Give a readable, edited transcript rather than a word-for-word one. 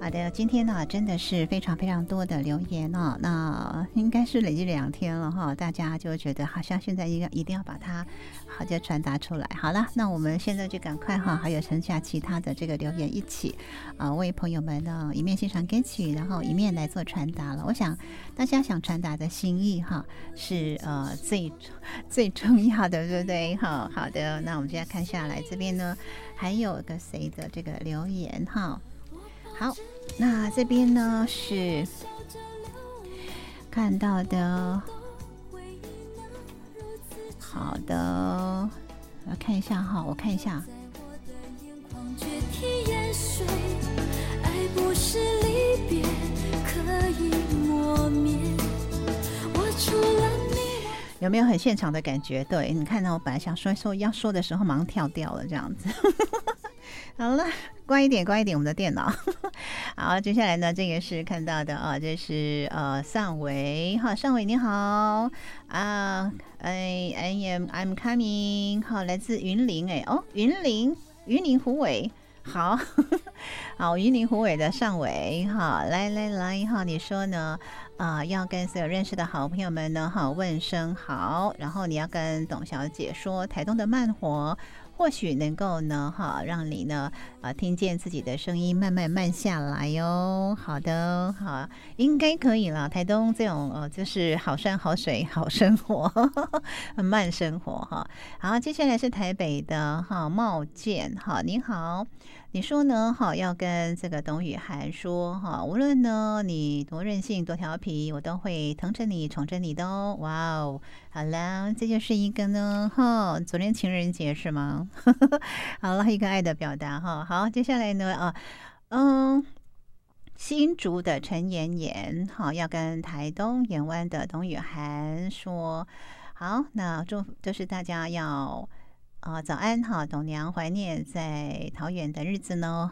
好的，今天呢真的是非常非常多的留言哦，那应该是累计2天了哈，大家就觉得好像现在一定要把它好的传达出来。好了，那我们现在就赶快哈，还有剩下其他的这个留言一起为朋友们呢一面欣赏歌曲，然后一面来做传达了。我想大家想传达的心意哈是最重要的，对不对？好的，那我们现在看下来，这边呢还有个谁的这个留言哈。好，那这边呢是看到的，好的，来看一下哈，我看一下。有没有很现场的感觉？对，你看到我本来想说要说的时候，马上跳掉了，这样子。好了，关一点，我们的电脑。好，接下来呢，这个是看到的啊，这是尚伟，好，尚伟你好啊，I'm coming， 好，来自云林云林虎尾，好好，云林虎尾的尚伟，好，来哈，你说呢？要跟所有认识的好朋友们呢，好问声好，然后你要跟董小姐说，台东的慢活或许能够呢，让你呢，听见自己的声音慢慢慢下来哟。好的，好，应该可以了。台东这种就是好山好水好生活，慢生活哈。好，接下来是台北的茂健，好，您好。你说呢？要跟这个董雨涵说无论呢你多任性多调皮，我都会疼着你宠着你的哦。哇哦，好啦，这就是一个呢昨天情人节是吗？好了，一个爱的表达哈。好，接下来呢新竹的陈妍妍要跟台东盐湾的董雨涵说好，那就是大家要早安哈，董娘怀念在桃园的日子呢，